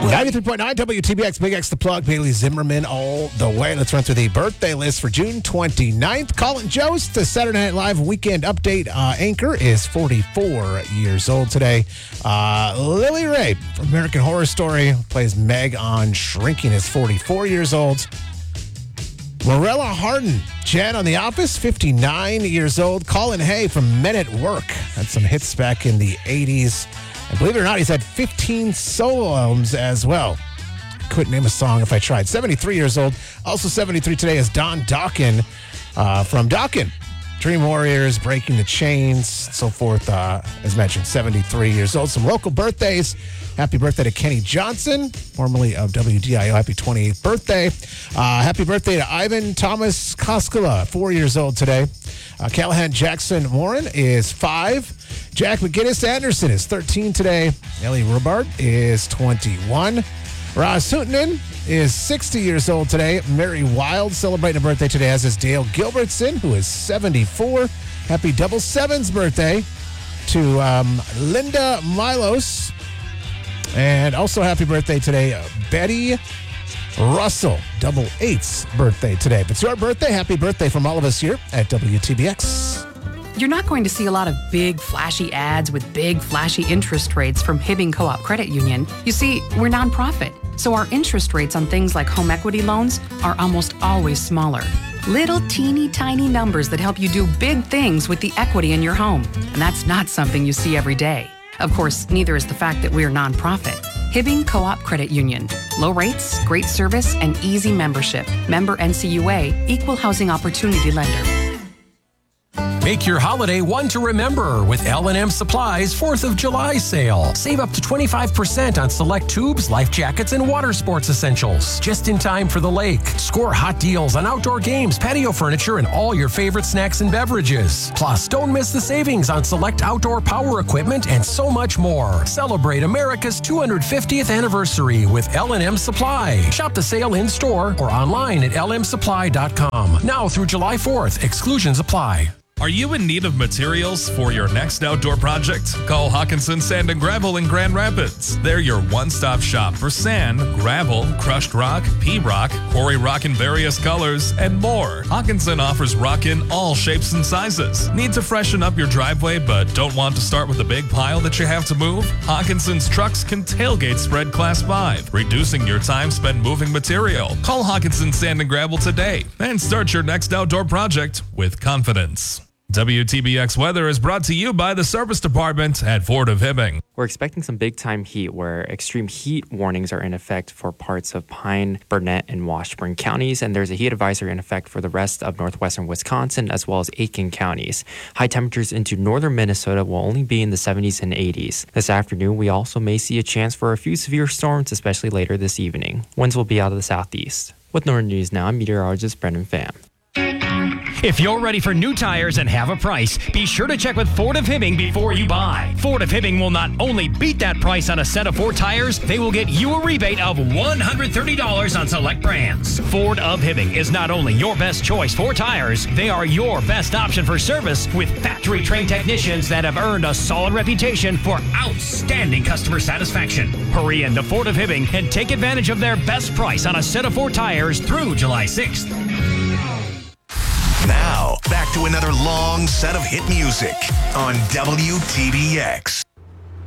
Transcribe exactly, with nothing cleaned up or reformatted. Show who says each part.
Speaker 1: ninety-three point nine W T B X, Big X The Plug, Bailey Zimmerman all the way. Let's run through the birthday list for June twenty-ninth. Colin Jost, the Saturday Night Live Weekend Update uh, anchor, is forty-four years old today. Uh, Lily Ray from American Horror Story plays Meg on Shrinking, is forty-four years old. Morella Hardin, Jen on The Office, fifty-nine years old. Colin Hay from Men at Work had some hits back in the eighties. And believe it or not, he's had fifteen solo albums as well. Couldn't name a song if I tried. seventy-three years old. Also seventy-three today is Don Dokken uh, from Dokken. Dream Warriors, Breaking the Chains, so forth. Uh, as mentioned, seventy-three years old. Some local birthdays. Happy birthday to Kenny Johnson, formerly of W D I O. Happy twenty-eighth birthday. Uh, happy birthday to Ivan Thomas Koskela, four years old today. Uh, Callahan Jackson Warren is five. Jack McGinnis Anderson is thirteen today. Ellie Robart is twenty-one. Ross Hootenin is sixty years old today. Mary Wild celebrating a birthday today, as is Dale Gilbertson, who is seventy-four. Happy double sevens birthday to um, Linda Milos. And also happy birthday today, uh, Betty Russell, double eights birthday today. If it's your birthday, happy birthday from all of us here at W T B X.
Speaker 2: You're not going to see a lot of big, flashy ads with big, flashy interest rates from Hibbing Co-op Credit Union. You see, we're nonprofit, so our interest rates on things like home equity loans are almost always smaller. Little teeny tiny numbers that help you do big things with the equity in your home. And that's not something you see every day. Of course, neither is the fact that we're nonprofit. Hibbing Co-op Credit Union. Low rates, great service, and easy membership. Member N C U A, Equal Housing Opportunity Lender.
Speaker 3: Make your holiday one to remember with L and M Supply's fourth of July sale. Save up to twenty-five percent on select tubes, life jackets, and water sports essentials. Just in time for the lake. Score hot deals on outdoor games, patio furniture, and all your favorite snacks and beverages. Plus, don't miss the savings on select outdoor power equipment and so much more. Celebrate America's two hundred fiftieth anniversary with L and M Supply. Shop the sale in-store or online at L M supply dot com. Now through July fourth. Exclusions apply.
Speaker 4: Are you in need of materials for your next outdoor project? Call Hawkinson Sand and Gravel in Grand Rapids. They're your one-stop shop for sand, gravel, crushed rock, pea rock, quarry rock in various colors, and more. Hawkinson offers rock in all shapes and sizes. Need to freshen up your driveway but don't want to start with a big pile that you have to move? Hawkinson's trucks can tailgate spread class five, reducing your time spent moving material. Call Hawkinson Sand and Gravel today and start your next outdoor project with confidence. W T B X weather is brought to you by the Service Department at Ford of Hibbing.
Speaker 5: We're expecting some big-time heat where extreme heat warnings are in effect for parts of Pine, Burnett, and Washburn counties, and there's a heat advisory in effect for the rest of northwestern Wisconsin as well as Aiken counties. High temperatures into northern Minnesota will only be in the seventies and eighties. This afternoon, we also may see a chance for a few severe storms, especially later this evening. Winds will be out of the southeast. With Northern News Now, I'm meteorologist Brendan Pham.
Speaker 6: If you're ready for new tires and have a price, be sure to check with Ford of Hibbing before you buy. Ford of Hibbing will not only beat that price on a set of four tires, they will get you a rebate of one hundred thirty dollars on select brands. Ford of Hibbing is not only your best choice for tires, they are your best option for service with factory-trained technicians that have earned a solid reputation for outstanding customer satisfaction. Hurry into Ford of Hibbing and take advantage of their best price on a set of four tires through July sixth.
Speaker 7: Now, back to another long set of hit music on W T B X.